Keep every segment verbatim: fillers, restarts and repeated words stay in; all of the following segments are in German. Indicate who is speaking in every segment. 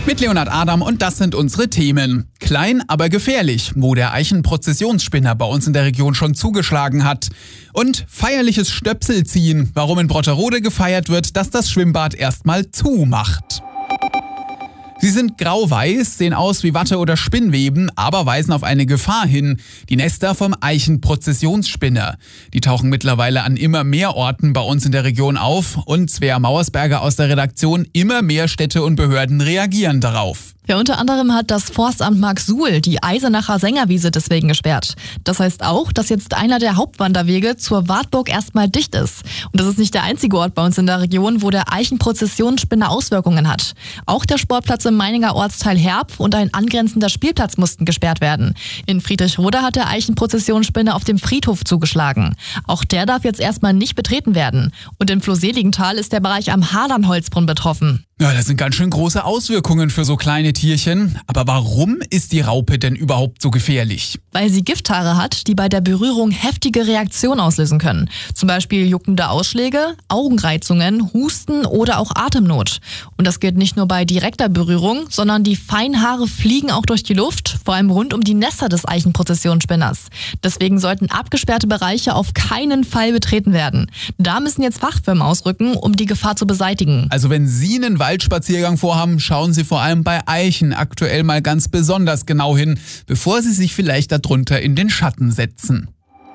Speaker 1: Mit Leonhard Adam und das sind unsere Themen. Klein, aber gefährlich, wo der Eichenprozessionsspinner bei uns in der Region schon zugeschlagen hat. Und feierliches Stöpselziehen, warum in Brotterode gefeiert wird, dass das Schwimmbad erstmal zumacht. Sie sind grau-weiß, sehen aus wie Watte oder Spinnweben, aber weisen auf eine Gefahr hin. Die Nester vom Eichenprozessionsspinner. Die tauchen mittlerweile an immer mehr Orten bei uns in der Region auf und Svea Mauersberger aus der Redaktion, immer mehr Städte und Behörden reagieren darauf.
Speaker 2: Ja, unter anderem hat das Forstamt Marksuhl die Eisenacher Sängerwiese deswegen gesperrt. Das heißt auch, dass jetzt einer der Hauptwanderwege zur Wartburg erstmal dicht ist. Und das ist nicht der einzige Ort bei uns in der Region, wo der Eichenprozessionsspinner Auswirkungen hat. Auch der Sportplatz im Meininger Ortsteil Herb und ein angrenzender Spielplatz mussten gesperrt werden. In Friedrichroda hat der Eichenprozessionsspinner auf dem Friedhof zugeschlagen. Auch der darf jetzt erstmal nicht betreten werden. Und in Flohseligenthal ist der Bereich am Hadernholzbrunn betroffen.
Speaker 1: Ja, das sind ganz schön große Auswirkungen für so kleine Tierchen. Aber warum ist die Raupe denn überhaupt so gefährlich?
Speaker 2: Weil sie Gifthaare hat, die bei der Berührung heftige Reaktionen auslösen können. Zum Beispiel juckende Ausschläge, Augenreizungen, Husten oder auch Atemnot. Und das gilt nicht nur bei direkter Berührung, sondern die Feinhaare fliegen auch durch die Luft, vor allem rund um die Nester des Eichenprozessionsspinners. Deswegen sollten abgesperrte Bereiche auf keinen Fall betreten werden. Da müssen jetzt Fachfirmen ausrücken, um die Gefahr zu beseitigen.
Speaker 1: Also wenn Sie einen Waldspaziergang vorhaben, schauen Sie vor allem bei Eichen aktuell mal ganz besonders genau hin, bevor Sie sich vielleicht darunter in den Schatten setzen.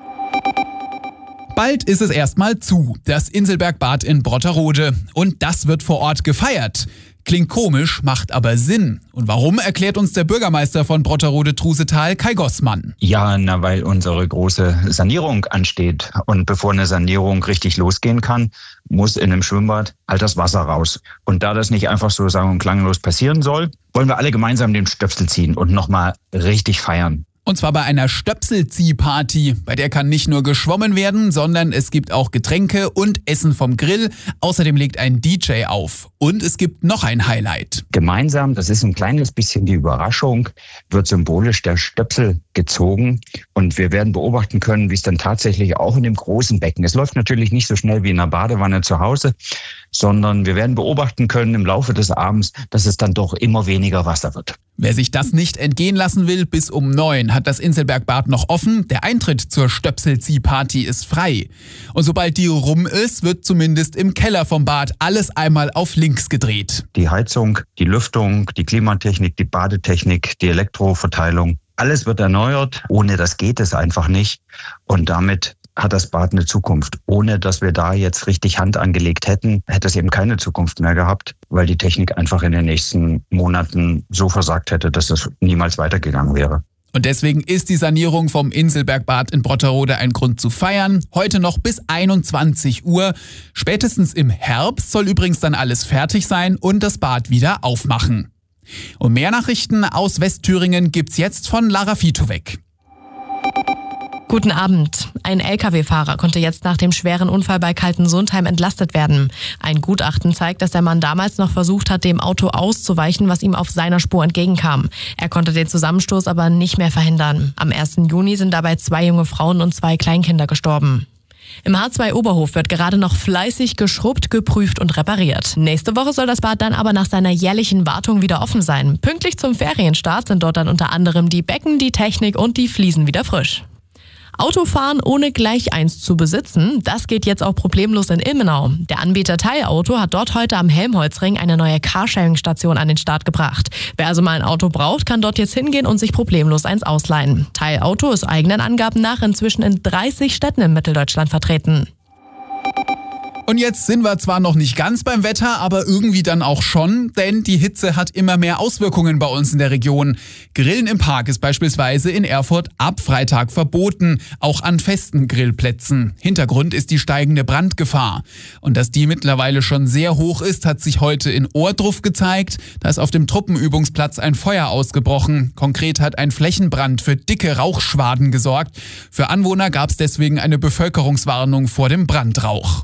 Speaker 1: Bald ist es erstmal zu, das Inselbergbad in Brotterode. Und das wird vor Ort gefeiert. Klingt komisch, macht aber Sinn. Und warum, erklärt uns der Bürgermeister von Brotterode-Trusetal, Kai Gossmann.
Speaker 3: Ja, na, weil unsere große Sanierung ansteht. Und bevor eine Sanierung richtig losgehen kann, muss in einem Schwimmbad halt das Wasser raus. Und da das nicht einfach so sagen und klanglos passieren soll, wollen wir alle gemeinsam den Stöpsel ziehen und nochmal richtig feiern.
Speaker 1: Und zwar bei einer Stöpselziehparty. Bei der kann nicht nur geschwommen werden, sondern es gibt auch Getränke und Essen vom Grill. Außerdem legt ein D J auf. Und es gibt noch ein Highlight.
Speaker 3: Gemeinsam, das ist ein kleines bisschen die Überraschung, wird symbolisch der Stöpsel gezogen. Und wir werden beobachten können, wie es dann tatsächlich auch in dem großen Becken, es läuft natürlich nicht so schnell wie in einer Badewanne zu Hause, sondern wir werden beobachten können im Laufe des Abends, dass es dann doch immer weniger Wasser wird.
Speaker 1: Wer sich das nicht entgehen lassen will, bis um neun hat das Inselbergbad noch offen. Der Eintritt zur Stöpselziehparty ist frei. Und sobald die rum ist, wird zumindest im Keller vom Bad alles einmal auf links gedreht.
Speaker 3: Die Heizung, die Lüftung, die Klimatechnik, die Badetechnik, die Elektroverteilung, alles wird erneuert. Ohne das geht es einfach nicht. Und damit hat das Bad eine Zukunft. Ohne dass wir da jetzt richtig Hand angelegt hätten, hätte es eben keine Zukunft mehr gehabt, weil die Technik einfach in den nächsten Monaten so versagt hätte, dass es niemals weitergegangen wäre.
Speaker 1: Und deswegen ist die Sanierung vom Inselbergbad in Brotterode ein Grund zu feiern. Heute noch bis einundzwanzig Uhr. Spätestens im Herbst soll übrigens dann alles fertig sein und das Bad wieder aufmachen. Und mehr Nachrichten aus Westthüringen gibt's jetzt von Lara Fitowek.
Speaker 2: Guten Abend. Ein L K W-Fahrer konnte jetzt nach dem schweren Unfall bei Kaltensundheim entlastet werden. Ein Gutachten zeigt, dass der Mann damals noch versucht hat, dem Auto auszuweichen, was ihm auf seiner Spur entgegenkam. Er konnte den Zusammenstoß aber nicht mehr verhindern. Am ersten Juni sind dabei zwei junge Frauen und zwei Kleinkinder gestorben. Im H zwei Oberhof wird gerade noch fleißig geschrubbt, geprüft und repariert. Nächste Woche soll das Bad dann aber nach seiner jährlichen Wartung wieder offen sein. Pünktlich zum Ferienstart sind dort dann unter anderem die Becken, die Technik und die Fliesen wieder frisch. Autofahren ohne gleich eins zu besitzen, das geht jetzt auch problemlos in Ilmenau. Der Anbieter Teilauto hat dort heute am Helmholtzring eine neue Carsharing-Station an den Start gebracht. Wer also mal ein Auto braucht, kann dort jetzt hingehen und sich problemlos eins ausleihen. Teilauto ist eigenen Angaben nach inzwischen in dreißig Städten in Mitteldeutschland vertreten.
Speaker 1: Und jetzt sind wir zwar noch nicht ganz beim Wetter, aber irgendwie dann auch schon, denn die Hitze hat immer mehr Auswirkungen bei uns in der Region. Grillen im Park ist beispielsweise in Erfurt ab Freitag verboten, auch an festen Grillplätzen. Hintergrund ist die steigende Brandgefahr. Und dass die mittlerweile schon sehr hoch ist, hat sich heute in Ohrdruf gezeigt. Da ist auf dem Truppenübungsplatz ein Feuer ausgebrochen. Konkret hat ein Flächenbrand für dicke Rauchschwaden gesorgt. Für Anwohner gab es deswegen eine Bevölkerungswarnung vor dem Brandrauch.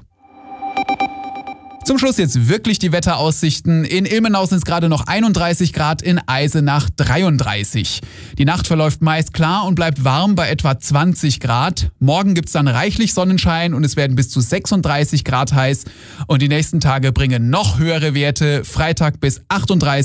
Speaker 1: Zum Schluss jetzt wirklich die Wetteraussichten. In Ilmenau sind es gerade noch einunddreißig Grad, in Eisenach dreiunddreißig. Die Nacht verläuft meist klar und bleibt warm bei etwa zwanzig Grad. Morgen gibt's dann reichlich Sonnenschein und es werden bis zu sechsunddreißig Grad heiß. Und die nächsten Tage bringen noch höhere Werte. Freitag bis achtunddreißig